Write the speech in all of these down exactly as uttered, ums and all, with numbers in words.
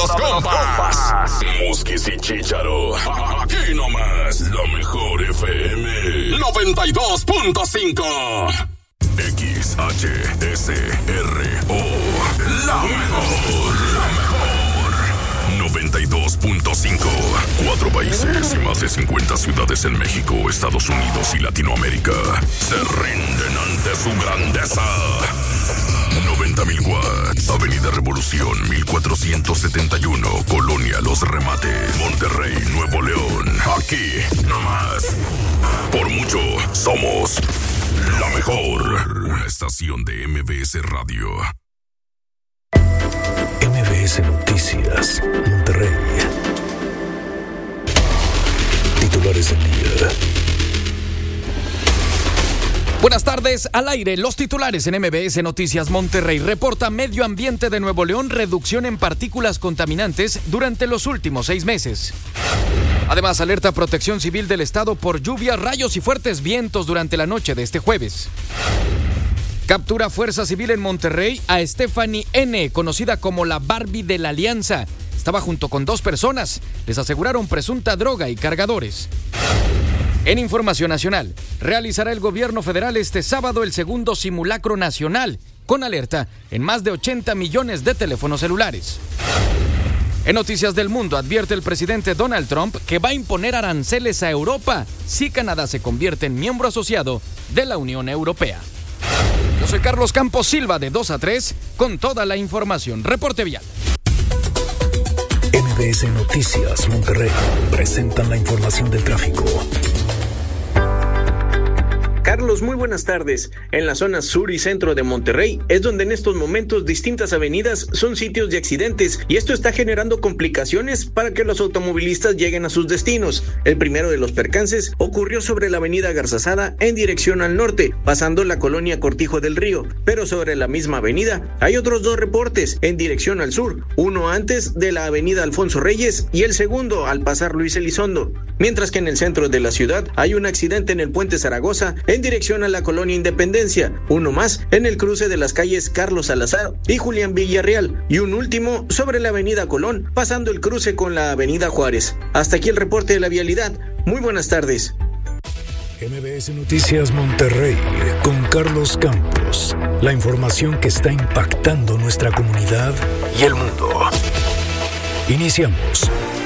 los compas. Muskis y Chícharo. Aquí nomás, la mejor F M. noventa y dos punto cinco. X H S R O. La mejor. La mejor. noventa y dos punto cinco. Cuatro países y más de cincuenta ciudades en México, Estados Unidos y Latinoamérica se rinden ante su grandeza. noventa mil watts. Avenida Revolución mil cuatrocientos setenta y uno, Colonia Los Remates, Monterrey, Nuevo León. Aquí nomás. Por mucho somos la mejor. Una estación de M B S Radio. M B S Noticias, Monterrey. Titulares del día. Buenas tardes, al aire, los titulares en M B S Noticias Monterrey. Reporta Medio Ambiente de Nuevo León reducción en partículas contaminantes durante los últimos seis meses. Además, alerta Protección Civil del Estado por lluvia, rayos y fuertes vientos durante la noche de este jueves. Captura Fuerza Civil en Monterrey a Stephanie N., conocida como la Barbie de la Alianza. Estaba junto con dos personas. Les aseguraron presunta droga y cargadores. En Información Nacional, realizará el gobierno federal este sábado el segundo simulacro nacional, con alerta en más de ochenta millones de teléfonos celulares. En Noticias del Mundo, advierte el presidente Donald Trump que va a imponer aranceles a Europa si Canadá se convierte en miembro asociado de la Unión Europea. Yo soy Carlos Campos Silva, de dos a tres, con toda la información. Reporte vial. M B S Noticias Monterrey presentan la información del tráfico. Carlos, muy buenas tardes. En la zona sur y centro de Monterrey es donde en estos momentos distintas avenidas son sitios de accidentes y esto está generando complicaciones para que los automovilistas lleguen a sus destinos. El primero de los percances ocurrió sobre la avenida Garzazada en dirección al norte, pasando la colonia Cortijo del Río, pero sobre la misma avenida hay otros dos reportes en dirección al sur, uno antes de la avenida Alfonso Reyes y el segundo al pasar Luis Elizondo. Mientras que en el centro de la ciudad hay un accidente en el puente Zaragoza en dirección a la colonia Independencia, uno más en el cruce de las calles Carlos Salazar y Julián Villarreal, y un último sobre la avenida Colón, pasando el cruce con la avenida Juárez. Hasta aquí el reporte de la vialidad. Muy buenas tardes. M B S Noticias Monterrey con Carlos Campos. La información que está impactando nuestra comunidad y el mundo. Iniciamos.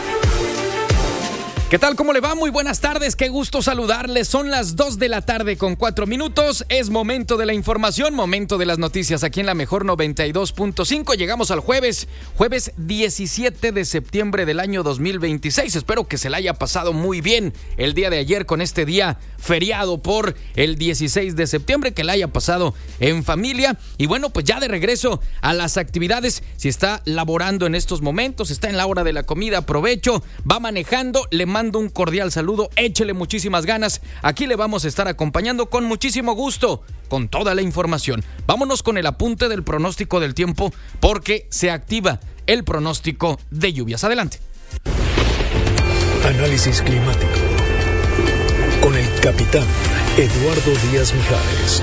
¿Qué tal? ¿Cómo le va? Muy buenas tardes, qué gusto saludarles. Son las dos de la tarde con cuatro minutos. Es momento de la información, momento de las noticias aquí en la mejor noventa y dos punto cinco. Llegamos al jueves, jueves diecisiete de septiembre del año dos mil veintiséis. Espero que se la haya pasado muy bien el día de ayer con este día feriado por el dieciséis de septiembre, que la haya pasado en familia. Y bueno, pues ya de regreso a las actividades. Si está laborando en estos momentos, está en la hora de la comida, aprovecho, va manejando, le mando un cordial saludo, échele muchísimas ganas. Aquí le vamos a estar acompañando con muchísimo gusto, con toda la información. Vámonos con el apunte del pronóstico del tiempo, porque se activa el pronóstico de lluvias. Adelante. Análisis climático con el capitán Eduardo Díaz Mijares.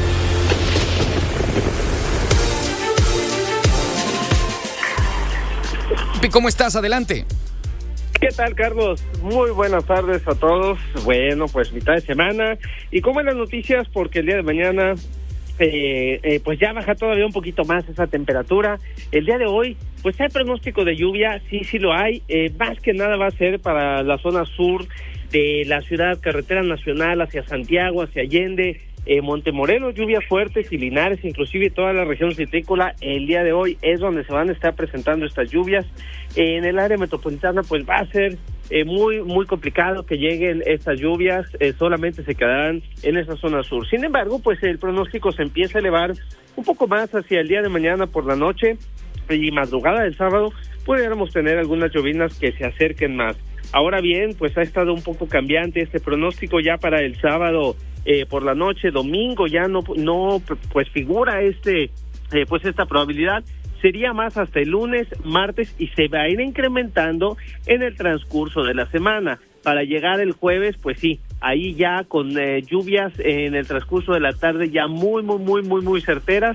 ¿Cómo estás? Adelante. ¿Qué tal, Carlos? Muy buenas tardes a todos. Bueno, pues mitad de semana. Y como en las noticias, porque el día de mañana, eh, eh, pues ya baja todavía un poquito más esa temperatura. El día de hoy, pues hay pronóstico de lluvia, sí, sí lo hay. Eh, más que nada va a ser para la zona sur de la ciudad, carretera nacional hacia Santiago, hacia Allende, eh, Montemorelos, lluvias fuertes y Linares, inclusive toda la región citrícola. El día de hoy es donde se van a estar presentando estas lluvias. Eh, en el área metropolitana pues va a ser eh, muy muy complicado que lleguen estas lluvias, eh, solamente se quedarán en esa zona sur. Sin embargo, pues el pronóstico se empieza a elevar un poco más hacia el día de mañana por la noche y madrugada del sábado. Pudiéramos tener algunas llovinas que se acerquen más. Ahora bien, pues ha estado un poco cambiante este pronóstico ya para el sábado eh, por la noche, domingo ya no no pues figura este eh, pues esta probabilidad. Sería más hasta el lunes, martes, y se va a ir incrementando en el transcurso de la semana. Para llegar el jueves, pues sí, ahí ya con eh, lluvias en el transcurso de la tarde ya muy, muy, muy, muy, muy certeras.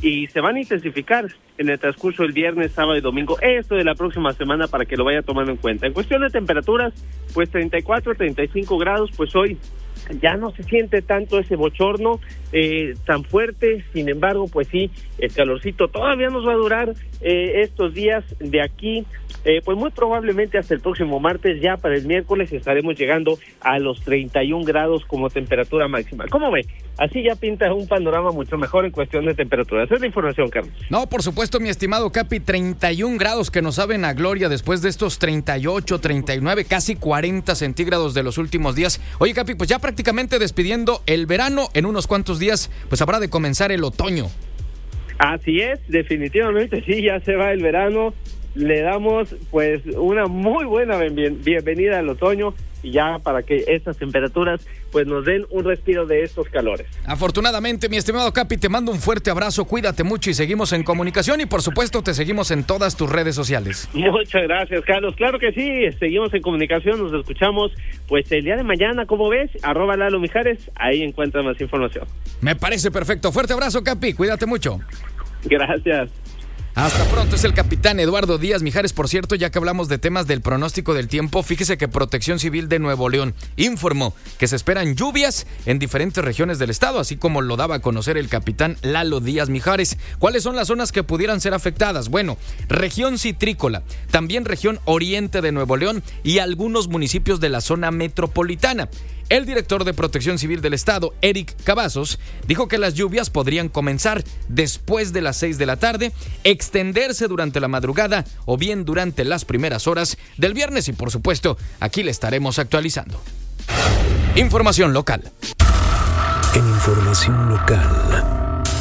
y se van a intensificar en el transcurso del viernes, sábado y domingo, esto de la próxima semana, para que lo vaya tomando en cuenta. En cuestión de temperaturas, pues treinta y cuatro, treinta y cinco grados, pues hoy ya no se siente tanto ese bochorno eh, tan fuerte. Sin embargo, pues sí, el calorcito todavía nos va a durar eh, estos días de aquí, eh, pues muy probablemente hasta el próximo martes. Ya para el miércoles estaremos llegando a los treinta y un grados como temperatura máxima. ¿Cómo ve? Así ya pinta un panorama mucho mejor en cuestión de temperaturas. Esa es la información, Carlos. No, por supuesto, mi estimado Capi, treinta y un grados que nos saben a gloria después de estos treinta y ocho, treinta y nueve, casi cuarenta centígrados de los últimos días. Oye, Capi, pues ya prácticamente despidiendo el verano, en unos cuantos días pues habrá de comenzar el otoño. Así es, definitivamente sí, ya se va el verano. Le damos pues una muy buena bien, bienvenida al otoño, y ya para que estas temperaturas pues nos den un respiro de estos calores. Afortunadamente, mi estimado Capi, te mando un fuerte abrazo, cuídate mucho y seguimos en comunicación, y por supuesto te seguimos en todas tus redes sociales. Muchas gracias, Carlos. Claro que sí, seguimos en comunicación, nos escuchamos pues el día de mañana, como ves, arroba Lalo Mijares, ahí encuentras más información. Me parece perfecto. Fuerte abrazo, Capi, cuídate mucho. Gracias. Hasta pronto, es el capitán Eduardo Díaz Mijares. Por cierto, ya que hablamos de temas del pronóstico del tiempo, fíjese que Protección Civil de Nuevo León informó que se esperan lluvias en diferentes regiones del estado, así como lo daba a conocer el capitán Lalo Díaz Mijares. ¿Cuáles son las zonas que pudieran ser afectadas? Bueno, región citrícola, también región oriente de Nuevo León y algunos municipios de la zona metropolitana. El director de Protección Civil del Estado, Eric Cavazos, dijo que las lluvias podrían comenzar después de las seis de la tarde, extenderse durante la madrugada o bien durante las primeras horas del viernes, y por supuesto, aquí le estaremos actualizando. Información local. En información local.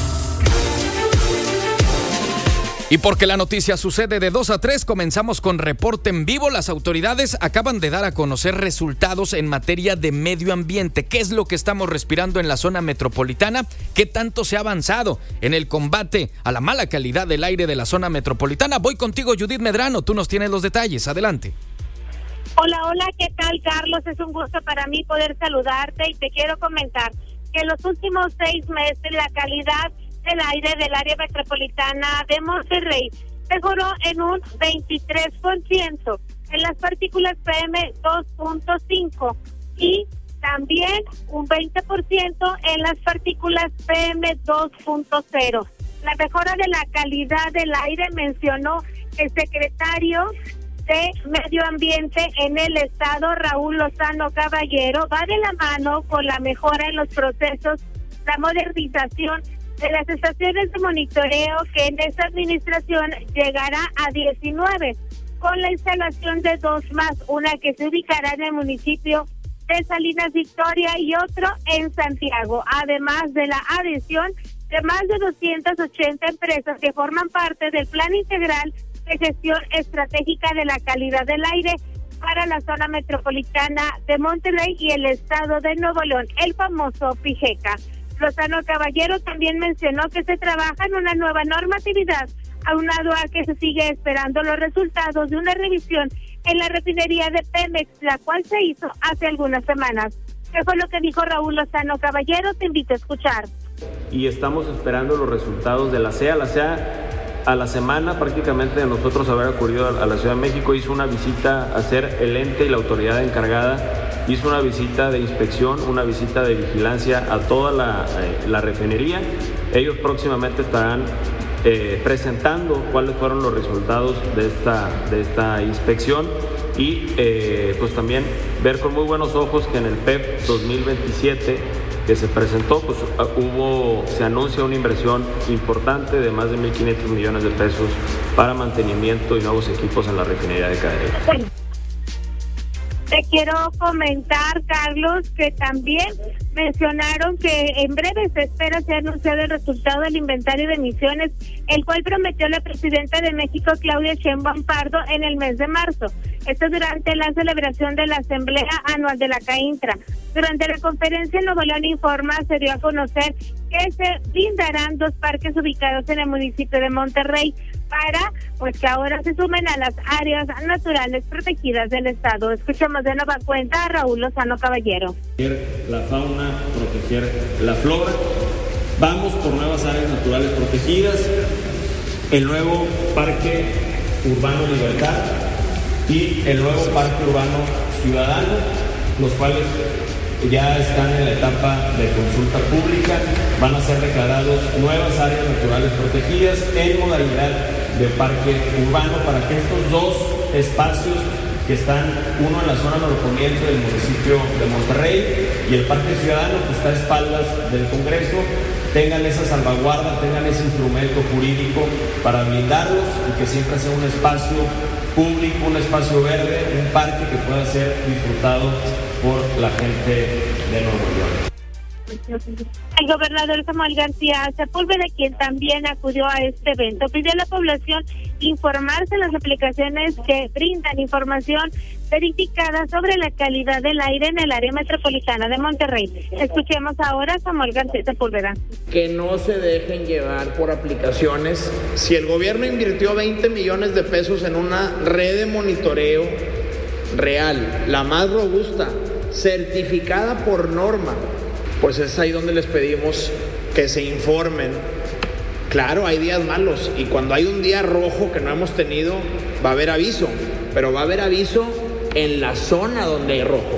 Y porque la noticia sucede de dos a tres, comenzamos con reporte en vivo. Las autoridades acaban de dar a conocer resultados en materia de medio ambiente. ¿Qué es lo que estamos respirando en la zona metropolitana? ¿Qué tanto se ha avanzado en el combate a la mala calidad del aire de la zona metropolitana? Voy contigo, Judith Medrano, tú nos tienes los detalles. Adelante. Hola, hola, ¿qué tal, Carlos? Es un gusto para mí poder saludarte, y te quiero comentar que en los últimos seis meses la calidad del aire del área metropolitana de Monterrey mejoró en un veintitrés por ciento en las partículas P M dos punto cinco y también un veinte por ciento en las partículas P M dos punto cero. La mejora de la calidad del aire, mencionó el secretario de Medio Ambiente en el estado, Raúl Lozano Caballero, va de la mano con la mejora en los procesos, la modernización de las estaciones de monitoreo, que en esta administración llegará a diecinueve, con la instalación de dos más, una que se ubicará en el municipio de Salinas Victoria y otro en Santiago, además de la adhesión de más de doscientas ochenta empresas que forman parte del Plan Integral de Gestión Estratégica de la Calidad del Aire para la zona metropolitana de Monterrey y el estado de Nuevo León, el famoso PIGECA. Lozano Caballero también mencionó que se trabaja en una nueva normatividad, aunado a que se sigue esperando los resultados de una revisión en la refinería de Pemex, la cual se hizo hace algunas semanas. ¿Qué fue lo que dijo Raúl Lozano Caballero? Te invito a escuchar. Y estamos esperando los resultados de la C E A. La C E A, a la semana prácticamente de nosotros haber acudido a la Ciudad de México, hizo una visita a hacer el ente y la autoridad encargada, hizo una visita de inspección, una visita de vigilancia a toda la, eh, la refinería. Ellos próximamente estarán eh, presentando cuáles fueron los resultados de esta, de esta inspección, y eh, pues también ver con muy buenos ojos que en el P E P dos mil veintisiete que se presentó, pues hubo, se anuncia una inversión importante de más de mil quinientos millones de pesos para mantenimiento y nuevos equipos en la refinería de Cadereyta. Te quiero comentar, Carlos, que también mencionaron que en breve se espera ser anunciado el resultado del inventario de emisiones, el cual prometió la presidenta de México, Claudia Sheinbaum Pardo, en el mes de marzo. Esto durante la celebración de la Asamblea Anual de la CAINTRA. Durante la conferencia en Nuevo León Informa, se dio a conocer que se brindarán dos parques ubicados en el municipio de Monterrey para pues que ahora se sumen a las áreas naturales protegidas del estado. Escuchamos de nueva cuenta a Raúl Lozano Caballero. La fauna, proteger la flora. Vamos por nuevas áreas naturales protegidas, el nuevo Parque Urbano Libertad y el nuevo Parque Urbano Ciudadano, los cuales ya están en la etapa de consulta pública. Van a ser declarados nuevas áreas naturales protegidas en modalidad de parque urbano para que estos dos espacios que están, uno en la zona norponiente del municipio de Monterrey y el Parque Ciudadano, que está a espaldas del Congreso, tengan esa salvaguarda, tengan ese instrumento jurídico para blindarlos y que siempre sea un espacio público, un espacio verde, un parque que pueda ser disfrutado por la gente de Nuevo León. El gobernador Samuel García Sepúlveda, quien también acudió a este evento, pidió a la población informarse en las aplicaciones que brindan información verificada sobre la calidad del aire en el área metropolitana de Monterrey. Escuchemos ahora a Samuel García Sepúlveda. Que no se dejen llevar por aplicaciones. Si el gobierno invirtió veinte millones de pesos en una red de monitoreo real, la más robusta, certificada por norma, pues es ahí donde les pedimos que se informen. Claro, hay días malos y cuando hay un día rojo que no hemos tenido, va a haber aviso, pero va a haber aviso en la zona donde hay rojo.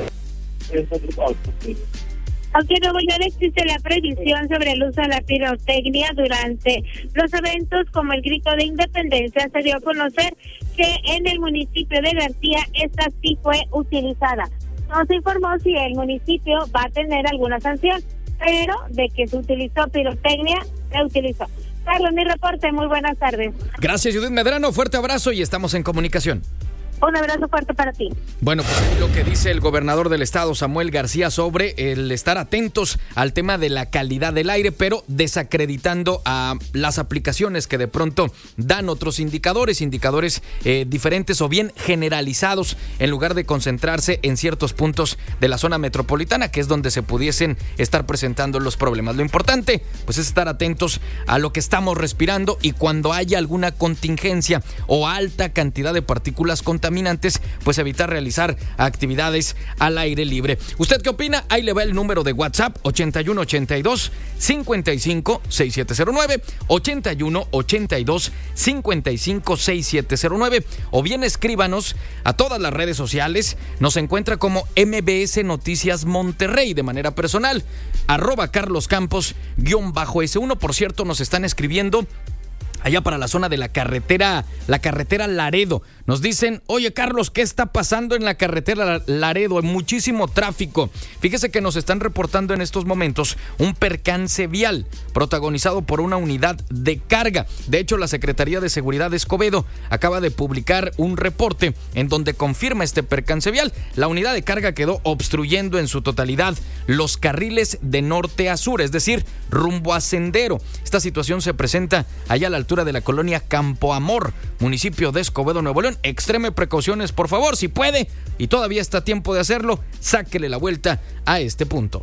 Aunque en Nuevo León existe la prohibición sobre el uso de la pirotecnia durante los eventos como el Grito de Independencia, se dio a conocer que en el municipio de García esta sí fue utilizada. No se informó si el municipio va a tener alguna sanción, pero de que se utilizó pirotecnia, se utilizó. Carlos, mi reporte, muy buenas tardes. Gracias, Judith Medrano, fuerte abrazo y estamos en comunicación. Un abrazo fuerte para ti. Bueno, pues lo que dice el gobernador del estado, Samuel García, sobre el estar atentos al tema de la calidad del aire, pero desacreditando a las aplicaciones que de pronto dan otros indicadores, indicadores eh, diferentes o bien generalizados, en lugar de concentrarse en ciertos puntos de la zona metropolitana, que es donde se pudiesen estar presentando los problemas. Lo importante, pues, es estar atentos a lo que estamos respirando y cuando haya alguna contingencia o alta cantidad de partículas contaminantes, pues evitar realizar actividades al aire libre. ¿Usted qué opina? Ahí le va el número de WhatsApp: ochenta y uno ochenta y dos cincuenta y cinco sesenta y siete cero nueve, ochenta y uno ochenta y dos cincuenta y cinco sesenta y siete cero nueve, o bien escríbanos a todas las redes sociales. Nos encuentra como M B S Noticias Monterrey de manera personal, arroba Carlos Campos guión bajo S uno. Por cierto, nos están escribiendo allá para la zona de la carretera, la carretera Laredo. Nos dicen: oye, Carlos, ¿qué está pasando en la carretera Laredo? Hay muchísimo tráfico. Fíjese que nos están reportando en estos momentos un percance vial protagonizado por una unidad de carga. De hecho, la Secretaría de Seguridad de Escobedo acaba de publicar un reporte en donde confirma este percance vial. La unidad de carga quedó obstruyendo en su totalidad los carriles de norte a sur, es decir, rumbo a Sendero. Esta situación se presenta allá a la altura de la colonia Campo Amor, municipio de Escobedo, Nuevo León. Extreme precauciones, por favor, si puede, y todavía está a tiempo de hacerlo, sáquele la vuelta a este punto.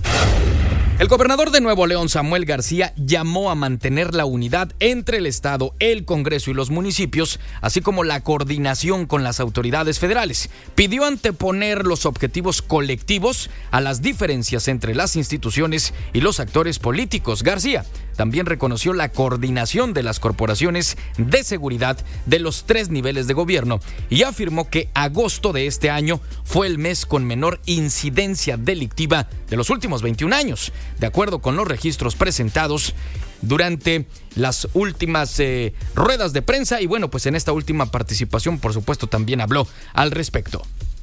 El gobernador de Nuevo León, Samuel García, llamó a mantener la unidad entre el Estado, el Congreso y los municipios, así como la coordinación con las autoridades federales. Pidió anteponer los objetivos colectivos a las diferencias entre las instituciones y los actores políticos. García también reconoció la coordinación de las corporaciones de seguridad de los tres niveles de gobierno y afirmó que agosto de este año fue el mes con menor incidencia delictiva de los últimos veintiún años. De acuerdo con los registros presentados durante las últimas eh, ruedas de prensa, y bueno, pues en esta última participación, por supuesto, también habló al respecto.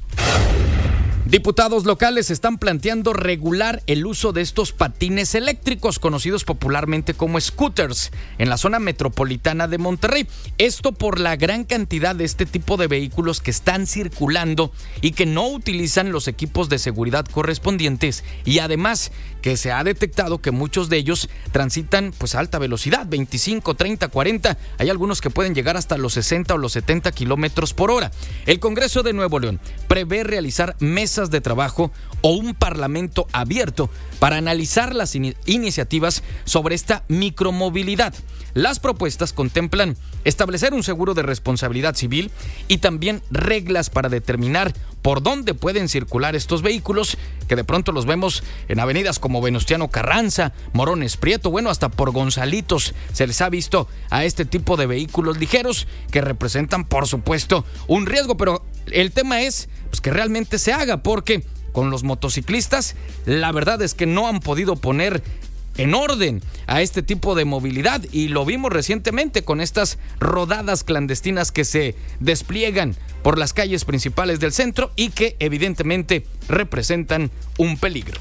Diputados locales están planteando regular el uso de estos patines eléctricos, conocidos popularmente como scooters, en la zona metropolitana de Monterrey. Esto por la gran cantidad de este tipo de vehículos que están circulando y que no utilizan los equipos de seguridad correspondientes, y además que se ha detectado que muchos de ellos transitan pues a alta velocidad, veinticinco, treinta, cuarenta, hay algunos que pueden llegar hasta los sesenta o los setenta kilómetros por hora. El Congreso de Nuevo León prevé realizar mesas mesas de trabajo o un parlamento abierto para analizar las in- iniciativas sobre esta micromovilidad. Las propuestas contemplan establecer un seguro de responsabilidad civil y también reglas para determinar por dónde pueden circular estos vehículos, que de pronto los vemos en avenidas como Venustiano Carranza, Morones Prieto, bueno, hasta por Gonzalitos se les ha visto a este tipo de vehículos ligeros que representan, por supuesto, un riesgo, pero el tema es pues, que realmente se haga, porque con los motociclistas la verdad es que no han podido poner en orden a este tipo de movilidad, y lo vimos recientemente con estas rodadas clandestinas que se despliegan por las calles principales del centro y que evidentemente representan un peligro.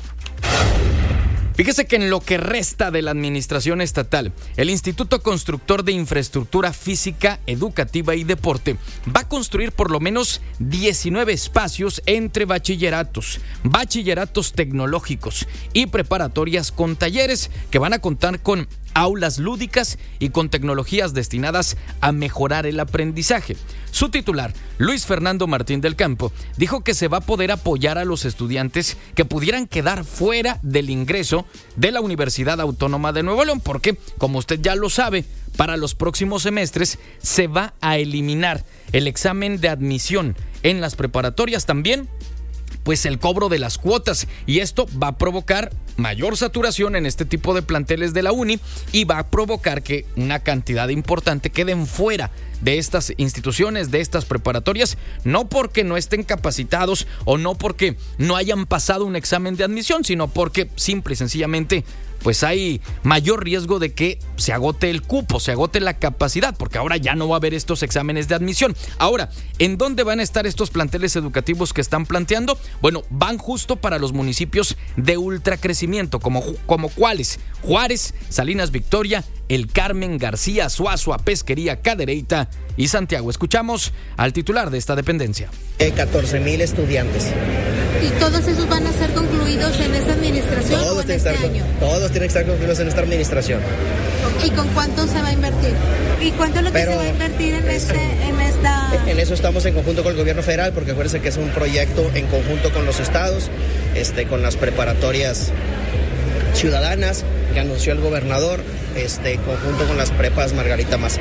Fíjese que en lo que resta de la administración estatal, el Instituto Constructor de Infraestructura Física, Educativa y Deporte va a construir por lo menos diecinueve espacios entre bachilleratos, bachilleratos tecnológicos y preparatorias con talleres que van a contar con aulas lúdicas y con tecnologías destinadas a mejorar el aprendizaje. Su titular, Luis Fernando Martín del Campo, dijo que se va a poder apoyar a los estudiantes que pudieran quedar fuera del ingreso de la Universidad Autónoma de Nuevo León, porque, como usted ya lo sabe, para los próximos semestres se va a eliminar el examen de admisión en las preparatorias, también pues el cobro de las cuotas, y esto va a provocar mayor saturación en este tipo de planteles de la uni y va a provocar que una cantidad importante queden fuera de estas instituciones, de estas preparatorias, no porque no estén capacitados o no porque no hayan pasado un examen de admisión, sino porque simple y sencillamente pues hay mayor riesgo de que se agote el cupo, se agote la capacidad, porque ahora ya no va a haber estos exámenes de admisión. Ahora, ¿en dónde van a estar estos planteles educativos que están planteando? Bueno, van justo para los municipios de ultracrecimiento, como, como cuáles: Juárez, Salinas Victoria, El Carmen, García, Suazua, Pesquería, Cadereyta y Santiago. Escuchamos al titular de esta dependencia. Eh, catorce mil estudiantes. ¿Y todos esos van a ser concluidos en esta administración todos o en este estar, año? Todos tienen que estar concluidos en esta administración. ¿Y con cuánto se va a invertir? ¿Y cuánto es lo Pero, que se va a invertir en, este, en esta...? En eso estamos en conjunto con el gobierno federal, porque acuérdense que es un proyecto en conjunto con los estados, este, con las preparatorias ciudadanas que anunció el gobernador, este, en conjunto con las prepas Margarita Maza.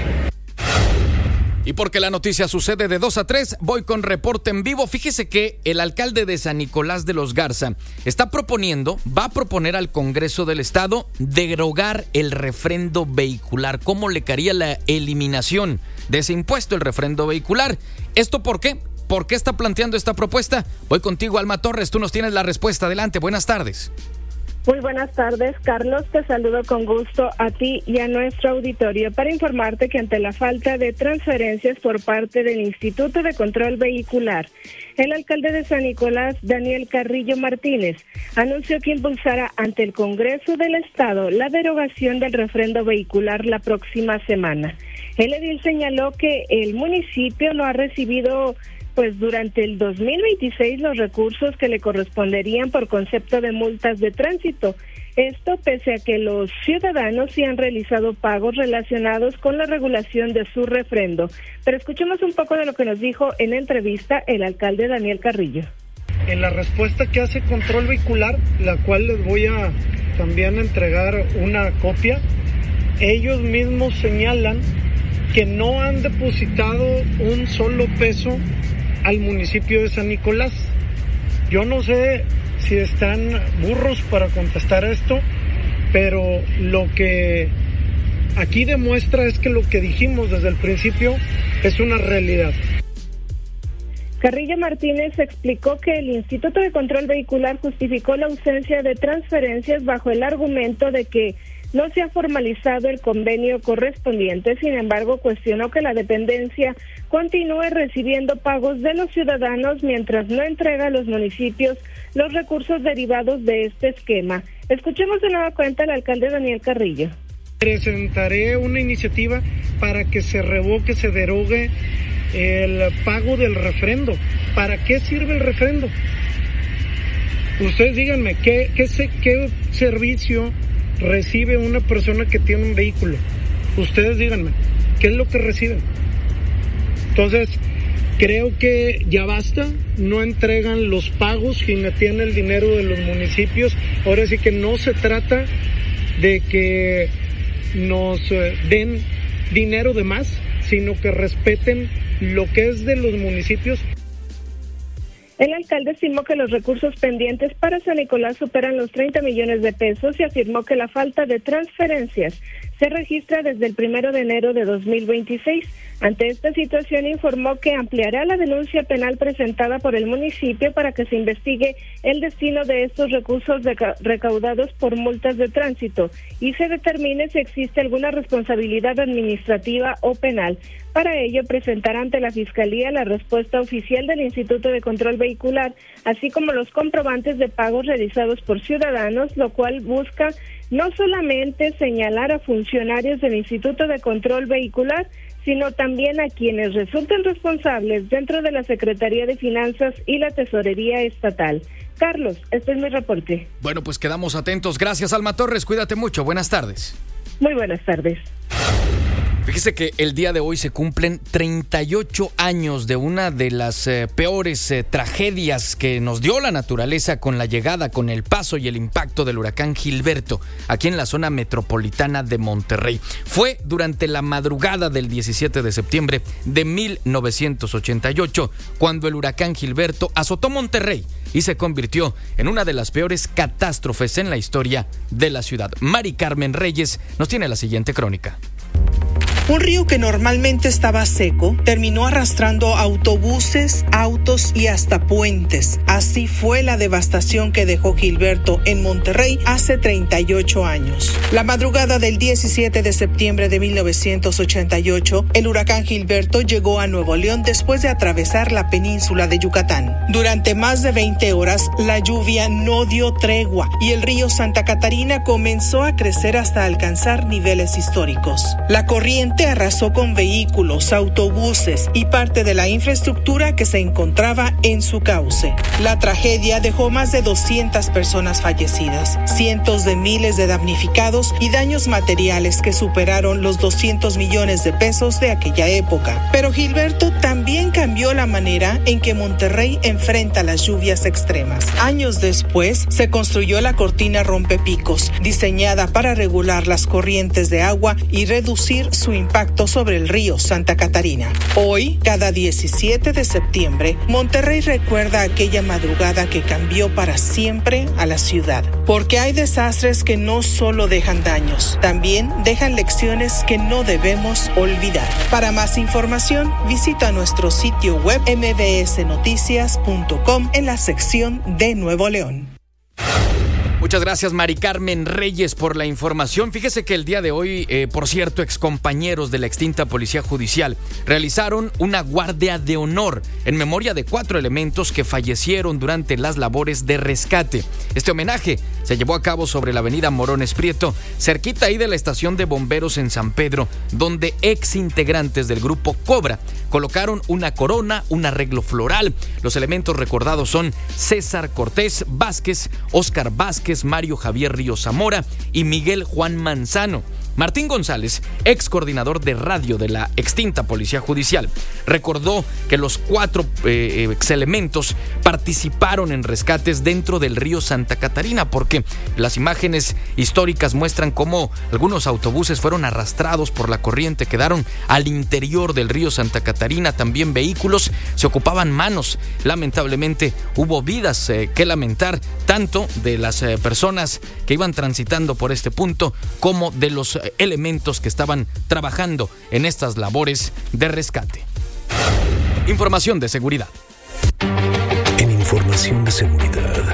Y porque la noticia sucede de dos a tres, voy con reporte en vivo. Fíjese que el alcalde de San Nicolás de los Garza está proponiendo, va a proponer al Congreso del Estado derogar el refrendo vehicular. ¿Cómo le caería la eliminación de ese impuesto, el refrendo vehicular? ¿Esto por qué? ¿Por qué está planteando esta propuesta? Voy contigo, Alma Torres, tú nos tienes la respuesta. Adelante, buenas tardes. Muy buenas tardes, Carlos. Te saludo con gusto a ti y a nuestro auditorio para informarte que ante la falta de transferencias por parte del Instituto de Control Vehicular, el alcalde de San Nicolás, Daniel Carrillo Martínez, anunció que impulsará ante el Congreso del Estado la derogación del refrendo vehicular la próxima semana. El edil señaló que el municipio no ha recibido pues durante el dos mil veintiséis los recursos que le corresponderían por concepto de multas de tránsito. Esto pese a que los ciudadanos sí han realizado pagos relacionados con la regulación de su refrendo. Pero escuchemos un poco de lo que nos dijo en entrevista el alcalde Daniel Carrillo. En la respuesta que hace Control Vehicular, la cual les voy a también entregar una copia, ellos mismos señalan que no han depositado un solo peso al municipio de San Nicolás. Yo no sé si están burros para contestar esto, pero lo que aquí demuestra es que lo que dijimos desde el principio es una realidad. Carrillo Martínez explicó que el Instituto de Control Vehicular justificó la ausencia de transferencias bajo el argumento de que no se ha formalizado el convenio correspondiente. Sin embargo, cuestionó que la dependencia continúe recibiendo pagos de los ciudadanos mientras no entrega a los municipios los recursos derivados de este esquema. Escuchemos de nueva cuenta al alcalde Daniel Carrillo. Presentaré una iniciativa para que se revoque, se derogue el pago del refrendo. ¿Para qué sirve el refrendo? Ustedes díganme, ¿qué, qué, qué servicio recibe una persona que tiene un vehículo? Ustedes díganme, ¿qué es lo que reciben? Entonces, Creo que ya basta, no entregan los pagos, jinetean el dinero de los municipios. Ahora sí que no se trata de que nos den dinero de más, sino que respeten lo que es de los municipios. El alcalde estimó que los recursos pendientes para San Nicolás superan los treinta millones de pesos y afirmó que la falta de transferencias se registra desde el primero de enero de dos mil veintiséis. Ante esta situación informó que ampliará la denuncia penal presentada por el municipio para que se investigue el destino de estos recursos recaudados por multas de tránsito y se determine si existe alguna responsabilidad administrativa o penal. Para ello, presentará ante la Fiscalía la respuesta oficial del Instituto de Control Vehicular, así como los comprobantes de pagos realizados por ciudadanos, lo cual busca no solamente señalar a funcionarios del Instituto de Control Vehicular, sino también a quienes resulten responsables dentro de la Secretaría de Finanzas y la Tesorería Estatal. Carlos, este es mi reporte. Bueno, pues quedamos atentos. Gracias, Alma Torres. Cuídate mucho. Buenas tardes. Muy buenas tardes. Fíjese que el día de hoy se cumplen treinta y ocho años de una de las eh, peores eh, tragedias que nos dio la naturaleza con la llegada, con el paso y el impacto del huracán Gilberto aquí en la zona metropolitana de Monterrey. Fue durante la madrugada del diecisiete de septiembre de mil novecientos ochenta y ocho cuando el huracán Gilberto azotó Monterrey y se convirtió en una de las peores catástrofes en la historia de la ciudad. Mari Carmen Reyes nos tiene la siguiente crónica. Un río que normalmente estaba seco terminó arrastrando autobuses, autos y hasta puentes. Así fue la devastación que dejó Gilberto en Monterrey hace treinta y ocho años. La madrugada del diecisiete de septiembre de mil novecientos ochenta y ocho, el huracán Gilberto llegó a Nuevo León después de atravesar la península de Yucatán. Durante más de veinte horas, la lluvia no dio tregua y el río Santa Catarina comenzó a crecer hasta alcanzar niveles históricos. La corriente arrasó con vehículos, autobuses y parte de la infraestructura que se encontraba en su cauce. La tragedia dejó más de doscientas personas fallecidas, cientos de miles de damnificados y daños materiales que superaron los doscientos millones de pesos de aquella época. Pero Gilberto también cambió la manera en que Monterrey enfrenta las lluvias extremas. Años después, se construyó la cortina rompepicos, diseñada para regular las corrientes de agua y reducir su impacto sobre el río Santa Catarina. Hoy, cada diecisiete de septiembre, Monterrey recuerda aquella madrugada que cambió para siempre a la ciudad. Porque hay desastres que no solo dejan daños, también dejan lecciones que no debemos olvidar. Para más información, visita nuestro sitio web eme be ese noticias punto com en la sección de Nuevo León. Muchas gracias, Mari Carmen Reyes, por la información. Fíjese que el día de hoy, eh, por cierto, excompañeros de la extinta Policía Judicial realizaron una guardia de honor en memoria de cuatro elementos que fallecieron durante las labores de rescate. Este homenaje se llevó a cabo sobre la avenida Morones Prieto, cerquita ahí de la estación de bomberos en San Pedro, donde ex integrantes del grupo Cobra colocaron una corona, un arreglo floral. Los elementos recordados son César Cortés Vázquez, Óscar Vázquez, Mario Javier Ríos Zamora y Miguel Juan Manzano. Martín González, ex coordinador de radio de la extinta Policía Judicial, recordó que los cuatro eh, ex elementos participaron en rescates dentro del río Santa Catarina, porque las imágenes históricas muestran cómo algunos autobuses fueron arrastrados por la corriente, quedaron al interior del río Santa Catarina, también vehículos, se ocupaban manos. Lamentablemente hubo vidas eh, que lamentar, tanto de las eh, personas que iban transitando por este punto como de los elementos que estaban trabajando en estas labores de rescate. Información de seguridad. En información de seguridad.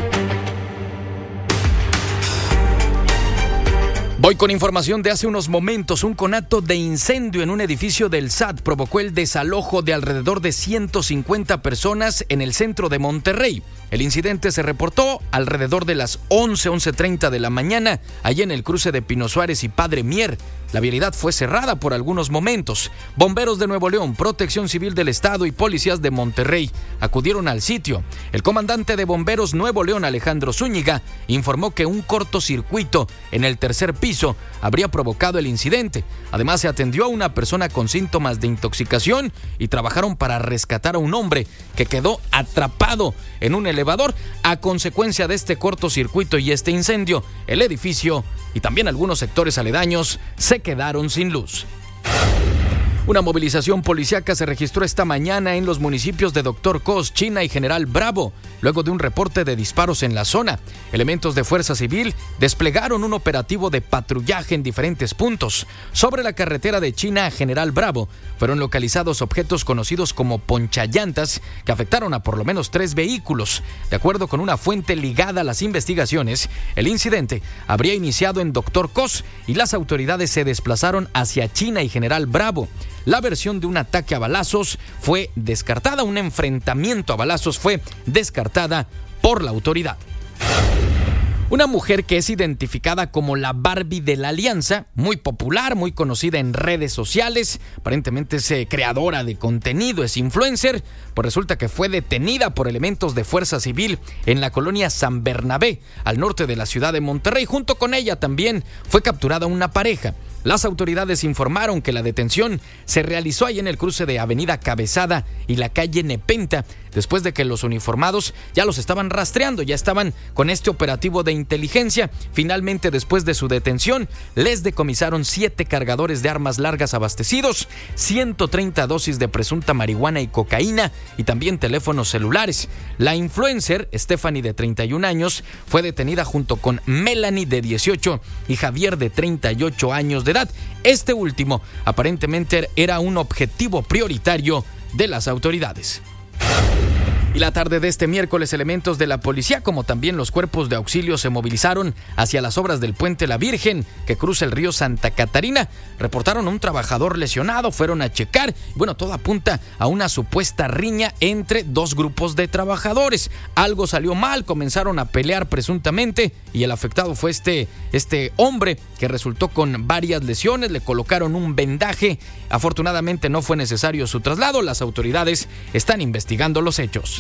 Voy con información de hace unos momentos. Un conato de incendio en un edificio del S A T provocó el desalojo de alrededor de ciento cincuenta personas en el centro de Monterrey. El incidente se reportó alrededor de las once, once treinta de la mañana, allá en el cruce de Pino Suárez y Padre Mier, la vialidad fue cerrada por algunos momentos. Bomberos de Nuevo León, Protección Civil del Estado y policías de Monterrey acudieron al sitio. El comandante de Bomberos Nuevo León, Alejandro Zúñiga, informó que un cortocircuito en el tercer piso habría provocado el incidente. Además, se atendió a una persona con síntomas de intoxicación y trabajaron para rescatar a un hombre que quedó atrapado en un elevador. A consecuencia de este cortocircuito y este incendio, el edificio y también algunos sectores aledaños se quedaron sin luz. Una movilización policíaca se registró esta mañana en los municipios de Doctor Cos, China y General Bravo, luego de un reporte de disparos en la zona. Elementos de Fuerza Civil desplegaron un operativo de patrullaje en diferentes puntos. Sobre la carretera de China a General Bravo fueron localizados objetos conocidos como ponchallantas que afectaron a por lo menos tres vehículos. De acuerdo con una fuente ligada a las investigaciones, el incidente habría iniciado en Doctor Cos y las autoridades se desplazaron hacia China y General Bravo. La versión de un ataque a balazos fue descartada, un enfrentamiento a balazos fue descartada por la autoridad. Una mujer que es identificada como la Barbie de la Alianza, muy popular, muy conocida en redes sociales, aparentemente es eh, creadora de contenido, es influencer, pues resulta que fue detenida por elementos de Fuerza Civil en la colonia San Bernabé, al norte de la ciudad de Monterrey. Junto con ella también fue capturada una pareja. Las autoridades informaron que la detención se realizó ahí en el cruce de Avenida Cabezada y la calle Nepenta, después de que los uniformados ya los estaban rastreando, ya estaban con este operativo de inteligencia. Finalmente, después de su detención, les decomisaron siete cargadores de armas largas abastecidos, ciento treinta dosis de presunta marihuana y cocaína y también teléfonos celulares. La influencer, Stephanie, de treinta y un años, fue detenida junto con Melanie, de dieciocho, y Javier, de treinta y ocho años de edad. Este último aparentemente era un objetivo prioritario de las autoridades. Y la tarde de este miércoles, elementos de la policía, como también los cuerpos de auxilio, se movilizaron hacia las obras del Puente La Virgen, que cruza el río Santa Catarina. Reportaron a un trabajador lesionado, fueron a checar. Bueno, todo apunta a una supuesta riña entre dos grupos de trabajadores. Algo salió mal, comenzaron a pelear presuntamente, y el afectado fue este, este hombre que resultó con varias lesiones. Le colocaron un vendaje. Afortunadamente no fue necesario su traslado. Las autoridades están investigando los hechos.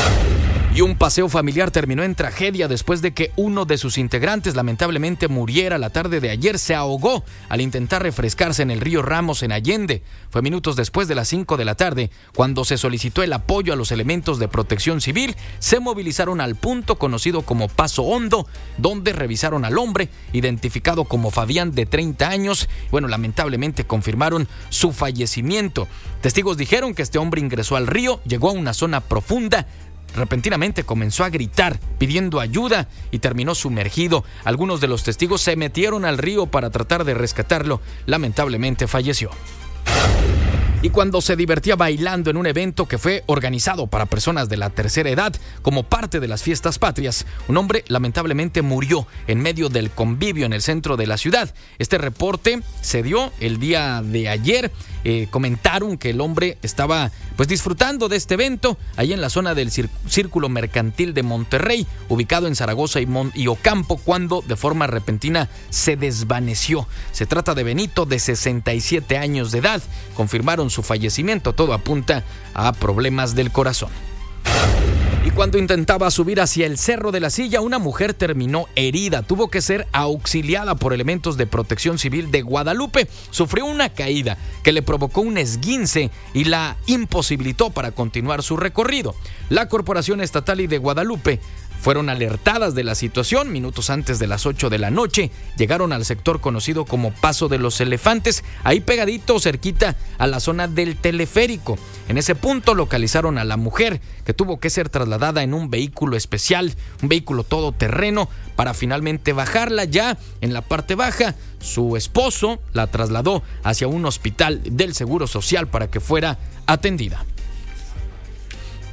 Y un paseo familiar terminó en tragedia después de que uno de sus integrantes lamentablemente muriera la tarde de ayer. Se ahogó al intentar refrescarse en el río Ramos, en Allende. Fue minutos después de las cinco de la tarde cuando se solicitó el apoyo a los elementos de Protección Civil. Se movilizaron al punto conocido como Paso Hondo, donde revisaron al hombre, identificado como Fabián, de treinta años. Bueno, lamentablemente confirmaron su fallecimiento. Testigos dijeron que este hombre ingresó al río, llegó a una zona profunda, repentinamente comenzó a gritar pidiendo ayuda y terminó sumergido. Algunos de los testigos se metieron al río para tratar de rescatarlo. Lamentablemente falleció. Y cuando se divertía bailando en un evento que fue organizado para personas de la tercera edad como parte de las fiestas patrias, un hombre lamentablemente murió en medio del convivio en el centro de la ciudad. Este reporte se dio el día de ayer. Eh, comentaron que el hombre estaba pues disfrutando de este evento ahí en la zona del Círculo Mercantil de Monterrey, ubicado en Zaragoza y, Mon- y Ocampo, cuando de forma repentina se desvaneció. Se trata de Benito, de sesenta y siete años de edad. Confirmaron su fallecimiento. Todo apunta a problemas del corazón. Y cuando intentaba subir hacia el Cerro de la Silla, una mujer terminó herida. Tuvo que ser auxiliada por elementos de Protección Civil de Guadalupe. Sufrió una caída que le provocó un esguince y la imposibilitó para continuar su recorrido. La Corporación Estatal y de Guadalupe fueron alertadas de la situación. Minutos antes de las ocho de la noche llegaron al sector conocido como Paso de los Elefantes, ahí pegadito, cerquita a la zona del teleférico. En ese punto localizaron a la mujer, que tuvo que ser trasladada en un vehículo especial, un vehículo todoterreno, para finalmente bajarla. Ya en la parte baja, su esposo la trasladó hacia un hospital del Seguro Social para que fuera atendida.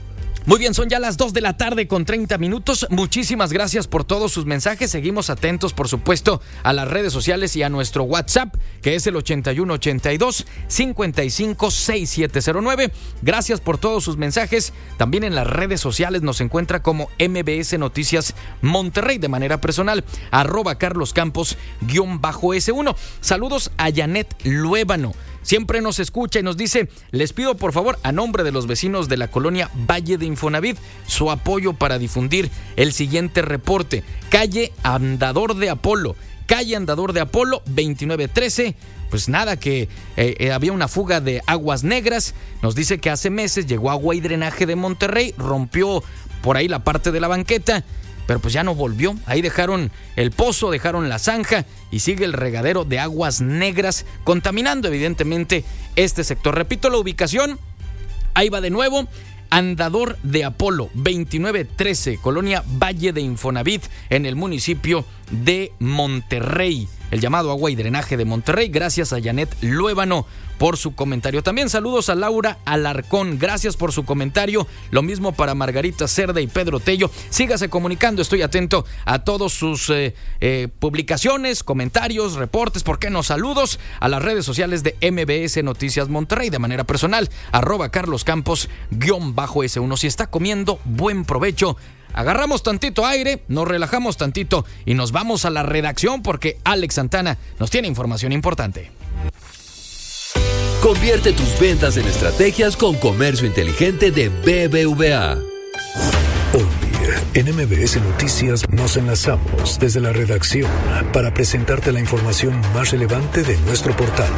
Muy bien, son ya las dos de la tarde con treinta minutos. Muchísimas gracias por todos sus mensajes. Seguimos atentos, por supuesto, a las redes sociales y a nuestro WhatsApp, que es el ochenta y uno ochenta y dos cincuenta y cinco sesenta y siete cero nueve. Gracias por todos sus mensajes. También en las redes sociales nos encuentra como M B S Noticias Monterrey, de manera personal, arroba Carlos Campos guión bajo S uno. Saludos a Janet Luébano. Siempre nos escucha y nos dice: les pido por favor, a nombre de los vecinos de la colonia Valle de Infonavit, su apoyo para difundir el siguiente reporte. Calle Andador de Apolo, calle Andador de Apolo veintinueve trece. Pues nada, que eh, eh, había una fuga de aguas negras. Nos dice que hace meses llegó Agua y Drenaje de Monterrey, rompió por ahí la parte de la banqueta, pero pues ya no volvió. Ahí dejaron el pozo, dejaron la zanja y sigue el regadero de aguas negras, contaminando evidentemente este sector. Repito la ubicación, ahí va de nuevo: Andador de Apolo veintinueve trece, colonia Valle de Infonavit, en el municipio de Monterrey. El llamado Agua y Drenaje de Monterrey. Gracias a Janet Luébano por su comentario. También saludos a Laura Alarcón, gracias por su comentario. Lo mismo para Margarita Cerda y Pedro Tello. Sígase comunicando, estoy atento a todos sus eh, eh, publicaciones, comentarios, reportes, ¿por qué no? Saludos a las redes sociales de M B S Noticias Monterrey, de manera personal, arroba Carlos Campos guión bajo S uno. Si está comiendo, buen provecho. Agarramos tantito aire, nos relajamos tantito y nos vamos a la redacción, porque Alex Santana nos tiene información importante. Convierte tus ventas en estrategias con Comercio Inteligente de B B V A. Hoy en M B S Noticias nos enlazamos desde la redacción para presentarte la información más relevante de nuestro portal.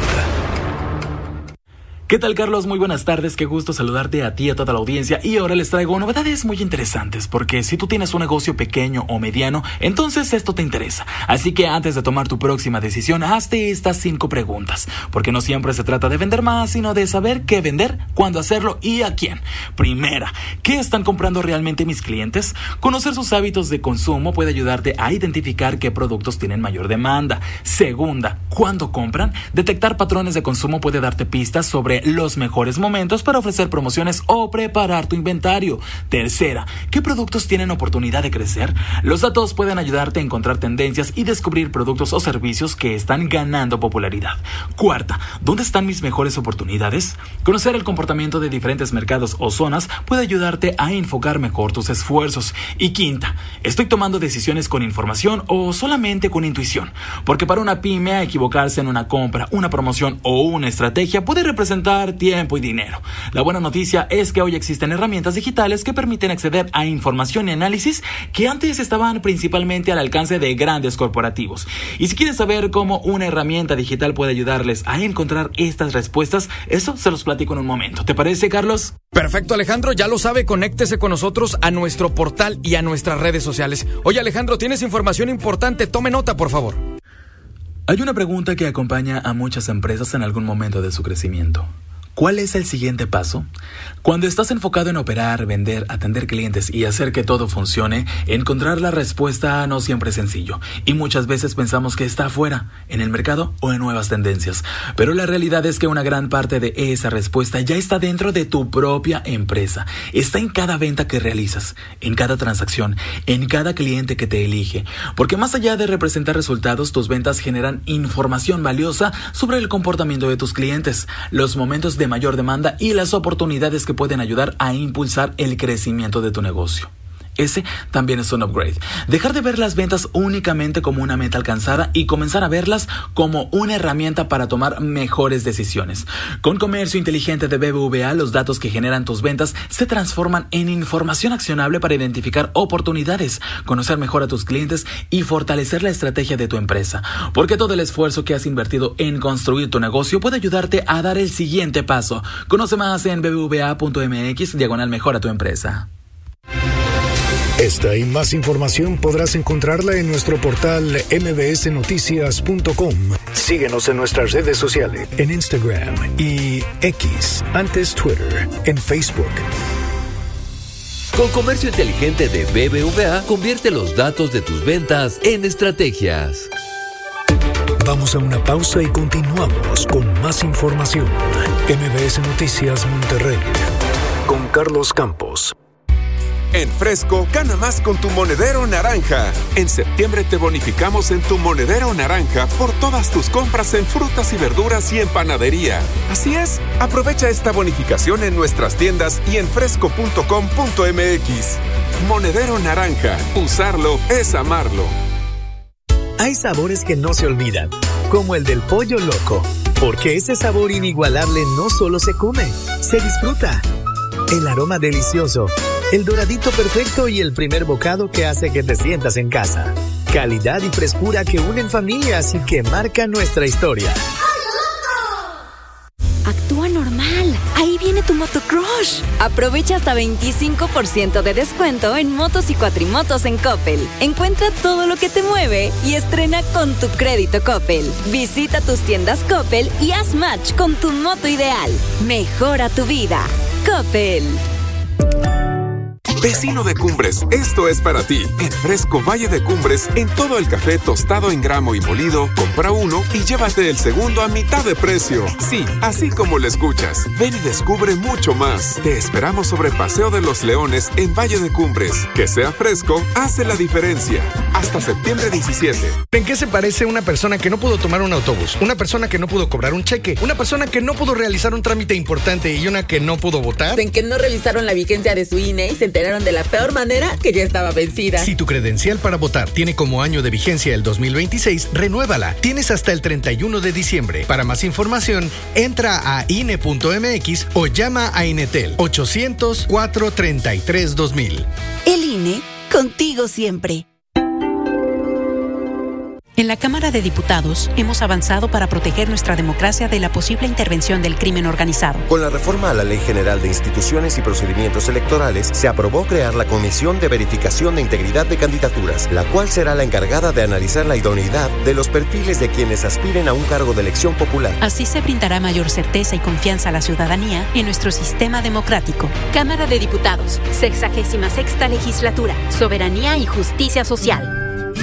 ¿Qué tal, Carlos? Muy buenas tardes, qué gusto saludarte a ti y a toda la audiencia. Y ahora les traigo novedades muy interesantes, porque si tú tienes un negocio pequeño o mediano, entonces esto te interesa. Así que antes de tomar tu próxima decisión, hazte estas cinco preguntas, porque no siempre se trata de vender más, sino de saber qué vender, cuándo hacerlo y a quién. Primera, ¿qué están comprando realmente mis clientes? Conocer sus hábitos de consumo puede ayudarte a identificar qué productos tienen mayor demanda. Segunda, ¿cuándo compran? Detectar patrones de consumo puede darte pistas sobre los mejores momentos para ofrecer promociones o preparar tu inventario. Tercera, ¿qué productos tienen oportunidad de crecer? Los datos pueden ayudarte a encontrar tendencias y descubrir productos o servicios que están ganando popularidad. Cuarta, ¿dónde están mis mejores oportunidades? Conocer el comportamiento de diferentes mercados o zonas puede ayudarte a enfocar mejor tus esfuerzos. Y quinta, ¿estoy tomando decisiones con información o solamente con intuición? Porque para una pyme, equivocarse en una compra, una promoción o una estrategia puede representar tiempo y dinero. La buena noticia es que hoy existen herramientas digitales que permiten acceder a información y análisis que antes estaban principalmente al alcance de grandes corporativos. Y si quieres saber cómo una herramienta digital puede ayudarles a encontrar estas respuestas, eso se los platico en un momento. ¿Te parece, Carlos? Perfecto, Alejandro, ya lo sabe, conéctese con nosotros a nuestro portal y a nuestras redes sociales. Oye, Alejandro, tienes información importante, tome nota, por favor. Hay una pregunta que acompaña a muchas empresas en algún momento de su crecimiento. ¿Cuál es el siguiente paso? Cuando estás enfocado en operar, vender, atender clientes y hacer que todo funcione, encontrar la respuesta no siempre es sencillo. Y muchas veces pensamos que está afuera, en el mercado o en nuevas tendencias. Pero la realidad es que una gran parte de esa respuesta ya está dentro de tu propia empresa. Está en cada venta que realizas, en cada transacción, en cada cliente que te elige. Porque más allá de representar resultados, tus ventas generan información valiosa sobre el comportamiento de tus clientes, los momentos de mayor demanda y las oportunidades que pueden ayudar a impulsar el crecimiento de tu negocio. Ese también es un upgrade. Dejar de ver las ventas únicamente como una meta alcanzada y comenzar a verlas como una herramienta para tomar mejores decisiones. Con Comercio Inteligente de B B V A, los datos que generan tus ventas se transforman en información accionable para identificar oportunidades, conocer mejor a tus clientes y fortalecer la estrategia de tu empresa. Porque todo el esfuerzo que has invertido en construir tu negocio puede ayudarte a dar el siguiente paso. Conoce más en bbva.mx diagonal mejora tu empresa. Esta y más información podrás encontrarla en nuestro portal m b s noticias punto com. Síguenos en nuestras redes sociales, en Instagram y X, antes Twitter, en Facebook. Con Comercio Inteligente de B B V A, convierte los datos de tus ventas en estrategias. Vamos a una pausa y continuamos con más información. M B S Noticias Monterrey con Carlos Campos. En Fresco, gana más con tu monedero naranja. En septiembre te bonificamos en tu monedero naranja por todas tus compras en frutas y verduras y en panadería. Así es, aprovecha esta bonificación en nuestras tiendas y en fresco punto com punto m x. Monedero naranja, usarlo es amarlo. Hay sabores que no se olvidan, como el del pollo loco, porque ese sabor inigualable no solo se come, se disfruta. El aroma delicioso, el doradito perfecto y el primer bocado que hace que te sientas en casa. Calidad y frescura que unen familias y que marcan nuestra historia. Actúa normal. Ahí viene tu motocrush. Aprovecha hasta veinticinco por ciento de descuento en motos y cuatrimotos en Coppel. Encuentra todo lo que te mueve y estrena con tu crédito Coppel. Visita tus tiendas Coppel y haz match con tu moto ideal. Mejora tu vida. Coppel. Vecino de Cumbres, esto es para ti. En Fresco Valle de Cumbres, en todo el café tostado en gramo y molido, compra uno y llévate el segundo a mitad de precio. Sí, así como lo escuchas. Ven y descubre mucho más. Te esperamos sobre Paseo de los Leones en Valle de Cumbres. Que sea fresco, hace la diferencia. Hasta septiembre diecisiete. ¿En qué se parece una persona que no pudo tomar un autobús? Una persona que no pudo cobrar un cheque. Una persona que no pudo realizar un trámite importante y una que no pudo votar. En que no revisaron la vigencia de su I N E y se enteraron de la peor manera que ya estaba vencida. Si tu credencial para votar tiene como año de vigencia el dos mil veintiséis, renuévala. Tienes hasta el treinta y uno de diciembre. Para más información, entra a I N E punto m x o llama a Inetel ochocientos, cuatrocientos treinta y tres, dos mil. El I N E, contigo siempre. En la Cámara de Diputados hemos avanzado para proteger nuestra democracia de la posible intervención del crimen organizado. Con la reforma a la Ley General de Instituciones y Procedimientos Electorales, se aprobó crear la Comisión de Verificación de Integridad de Candidaturas, la cual será la encargada de analizar la idoneidad de los perfiles de quienes aspiren a un cargo de elección popular. Así se brindará mayor certeza y confianza a la ciudadanía en nuestro sistema democrático. Cámara de Diputados, sexagésima sexta legislatura, soberanía y justicia social.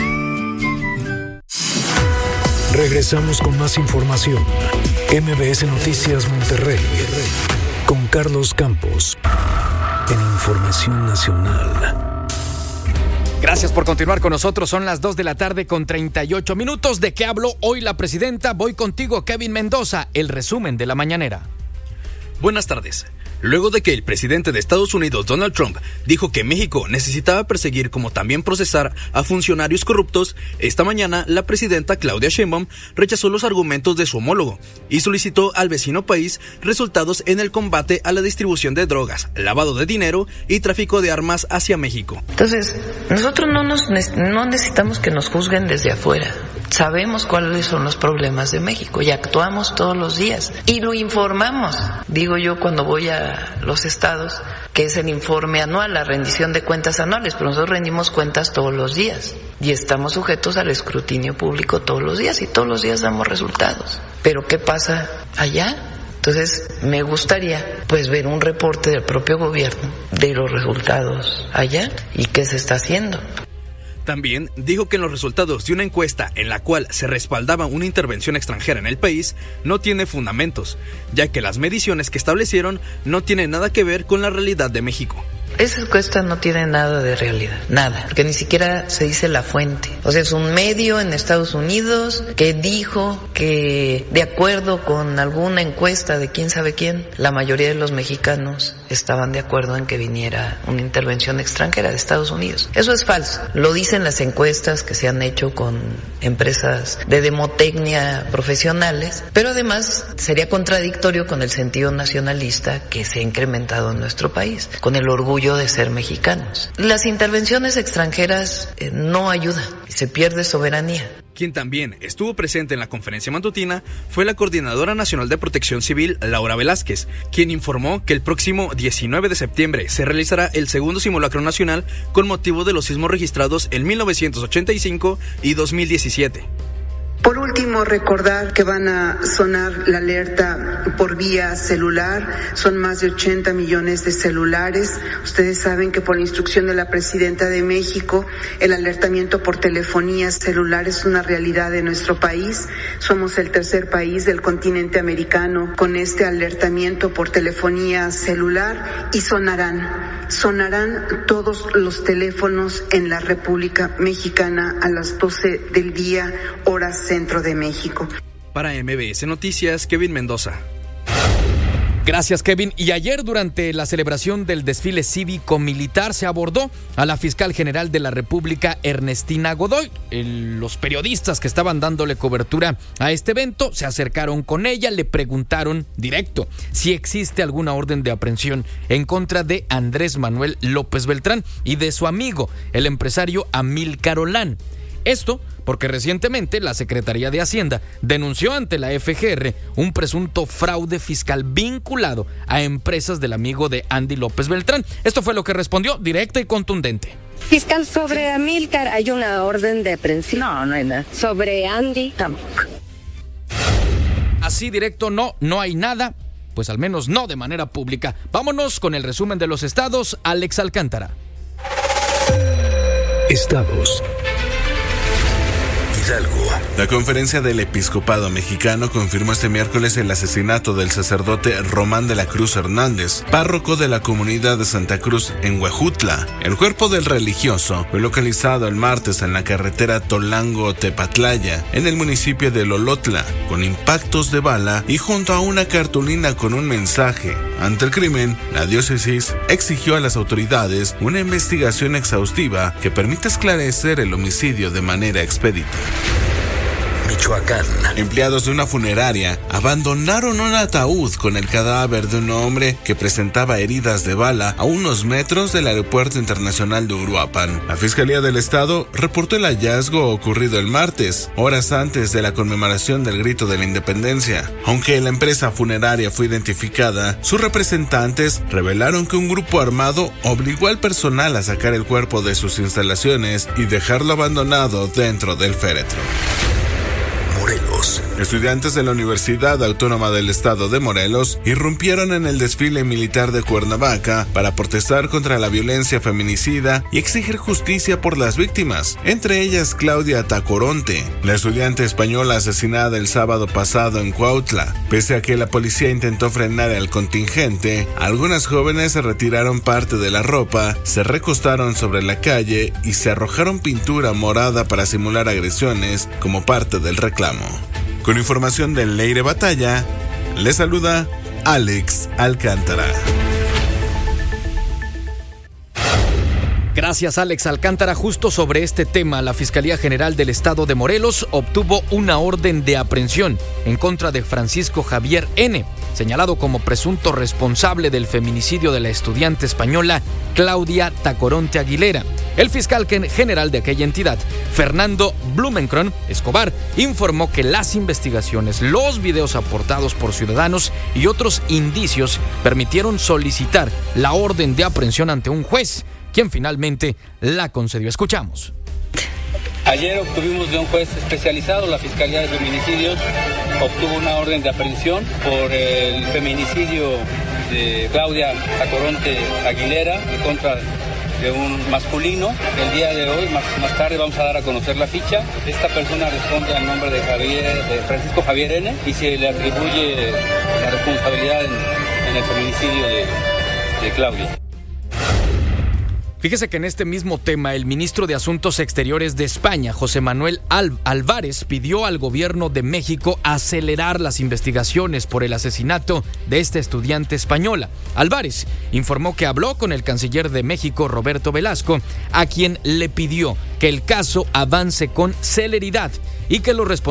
Regresamos con más información. M B S Noticias Monterrey con Carlos Campos en Información Nacional. Gracias por continuar con nosotros. Son las dos de la tarde con treinta y ocho minutos. ¿De qué habló hoy la presidenta? Voy contigo, Kevin Mendoza. El resumen de la mañanera. Buenas tardes. Luego de que el presidente de Estados Unidos, Donald Trump, dijo que México necesitaba perseguir como también procesar a funcionarios corruptos, esta mañana la presidenta Claudia Sheinbaum rechazó los argumentos de su homólogo y solicitó al vecino país resultados en el combate a la distribución de drogas, lavado de dinero y tráfico de armas hacia México. Entonces, nosotros no, nos, no necesitamos que nos juzguen desde afuera. Sabemos cuáles son los problemas de México y actuamos todos los días y lo informamos. Digo yo cuando voy a los estados, que es el informe anual, la rendición de cuentas anuales, pero nosotros rendimos cuentas todos los días y estamos sujetos al escrutinio público todos los días y todos los días damos resultados. Pero ¿qué pasa allá? Entonces, me gustaría pues ver un reporte del propio gobierno de los resultados allá y qué se está haciendo. También dijo que en los resultados de una encuesta en la cual se respaldaba una intervención extranjera en el país no tiene fundamentos, ya que las mediciones que establecieron no tienen nada que ver con la realidad de México. Esa encuesta no tiene nada de realidad, nada, porque ni siquiera se dice la fuente. O sea, es un medio en Estados Unidos que dijo que de acuerdo con alguna encuesta de quién sabe quién, la mayoría de los mexicanos estaban de acuerdo en que viniera una intervención extranjera de Estados Unidos. Eso es falso. Lo dicen las encuestas que se han hecho con empresas de demotecnia profesionales, pero además sería contradictorio con el sentido nacionalista que se ha incrementado en nuestro país, con el orgullo de ser mexicanos. Las intervenciones extranjeras eh, no ayudan, se pierde soberanía. Quien también estuvo presente en la conferencia matutina fue la Coordinadora Nacional de Protección Civil, Laura Velázquez, quien informó que el próximo diecinueve de septiembre se realizará el segundo simulacro nacional con motivo de los sismos registrados en mil novecientos ochenta y cinco y dos mil diecisiete. Por último, recordar que van a sonar la alerta por vía celular. Son más de ochenta millones de celulares. Ustedes saben que por instrucción de la Presidenta de México, el alertamiento por telefonía celular es una realidad de nuestro país. Somos el tercer país del continente americano con este alertamiento por telefonía celular y sonarán, sonarán todos los teléfonos en la República Mexicana a las doce del día, hora centro de México. Para M B S Noticias, Kevin Mendoza. Gracias, Kevin. Y ayer, durante la celebración del desfile cívico-militar, se abordó a la fiscal general de la República, Ernestina Godoy. El, los periodistas que estaban dándole cobertura a este evento se acercaron con ella, le preguntaron directo si existe alguna orden de aprehensión en contra de Andrés Manuel López Beltrán y de su amigo, el empresario Amílcar Olán. Esto porque recientemente la Secretaría de Hacienda denunció ante la F G R un presunto fraude fiscal vinculado a empresas del amigo de Andy López Beltrán. Esto fue lo que respondió, directa y contundente. Fiscal, sobre Amílcar hay una orden de aprehensión. No, no hay nada. Sobre Andy tampoco. Así directo, no, no hay nada, pues al menos no de manera pública. Vámonos con el resumen de los estados, Alex Alcántara. Estados. La Conferencia del Episcopado Mexicano confirmó este miércoles el asesinato del sacerdote Román de la Cruz Hernández, párroco de la comunidad de Santa Cruz en Huejutla. El cuerpo del religioso fue localizado el martes en la carretera Tolango-Tepatlaya, en el municipio de Lolotla, con impactos de bala y junto a una cartulina con un mensaje. Ante el crimen, la diócesis exigió a las autoridades una investigación exhaustiva que permita esclarecer el homicidio de manera expedita. Michoacán. Empleados de una funeraria abandonaron un ataúd con el cadáver de un hombre que presentaba heridas de bala a unos metros del Aeropuerto Internacional de Uruapan. La Fiscalía del Estado reportó el hallazgo ocurrido el martes, horas antes de la conmemoración del Grito de la Independencia. Aunque la empresa funeraria fue identificada, sus representantes revelaron que un grupo armado obligó al personal a sacar el cuerpo de sus instalaciones y dejarlo abandonado dentro del féretro. Morelos. Estudiantes de la Universidad Autónoma del Estado de Morelos irrumpieron en el desfile militar de Cuernavaca para protestar contra la violencia feminicida y exigir justicia por las víctimas, entre ellas Claudia Tacoronte, la estudiante española asesinada el sábado pasado en Cuautla. Pese a que la policía intentó frenar al contingente, algunas jóvenes se retiraron parte de la ropa, se recostaron sobre la calle y se arrojaron pintura morada para simular agresiones como parte del reclamo. Con información del Leire Batalla, le saluda Alex Alcántara. Gracias, Alex Alcántara. Justo sobre este tema, la Fiscalía General del Estado de Morelos obtuvo una orden de aprehensión en contra de Francisco Javier N., señalado como presunto responsable del feminicidio de la estudiante española Claudia Tacoronte Aguilera. El fiscal general de aquella entidad, Fernando Blumenkron Escobar, informó que las investigaciones, los videos aportados por ciudadanos y otros indicios permitieron solicitar la orden de aprehensión ante un juez, quien finalmente la concedió. Escuchamos. Ayer obtuvimos de un juez especializado, la Fiscalía de Feminicidios obtuvo una orden de aprehensión por el feminicidio de Claudia Tacoronte Aguilera en contra de un masculino. El día de hoy, más, más tarde, vamos a dar a conocer la ficha. Esta persona responde al nombre de, Javier, de Francisco Javier N. y se le atribuye la responsabilidad en, en el feminicidio de, de Claudia. Fíjese que en este mismo tema, el ministro de Asuntos Exteriores de España, José Manuel Al- Álvarez, pidió al gobierno de México acelerar las investigaciones por el asesinato de esta estudiante española. Álvarez informó que habló con el canciller de México, Roberto Velasco, a quien le pidió que el caso avance con celeridad y que los responsables